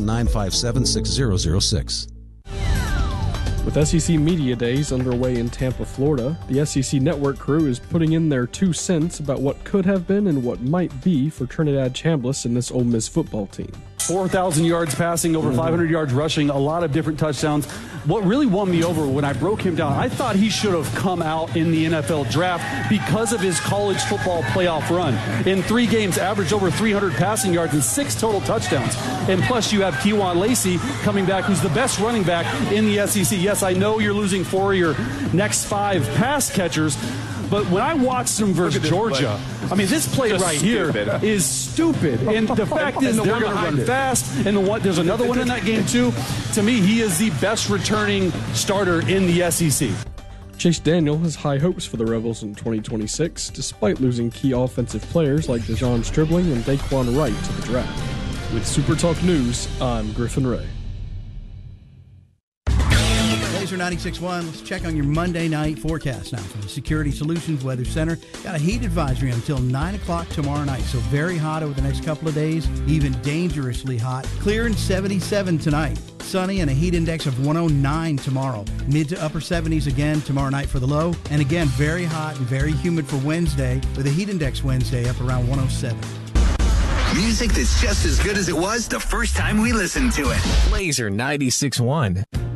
957-6006. With SEC Media Days underway in Tampa, Florida, the SEC Network crew is putting in their 2 cents about what could have been and what might be for Trinidad Chambliss and this Ole Miss football team. 4,000 yards passing, over 500 yards rushing, a lot of different touchdowns. What really won me over when I broke him down, I thought he should have come out in the NFL draft because of his college football playoff run. In 3 games, averaged over 300 passing yards and 6 total touchdowns. And plus, you have Kewan Lacey coming back, who's the best running back in the SEC. Yes, I know you're losing 4 of your next 5 pass catchers, but when I watched him versus Georgia, I mean, this play right here is stupid. And the fact is, they're going to run fast. And there's another one in that game, too. To me, he is the best returning starter in the SEC. Chase Daniel has high hopes for the Rebels in 2026, despite losing key offensive players like Dejon Stribling and Daquan Wright to the draft. With Super Talk News, I'm Griffin Ray. Laser 96.1. Let's check on your Monday night forecast now from the Security Solutions Weather Center. Got a heat advisory until 9 o'clock tomorrow night, so very hot over the next couple of days, even dangerously hot. Clear and 77 tonight. Sunny and a heat index of 109 tomorrow. Mid to upper 70s again tomorrow night for the low. And again, very hot and very humid for Wednesday, with a heat index Wednesday up around 107. Music that's just as good as it was the first time we listened to it. Laser 96.1.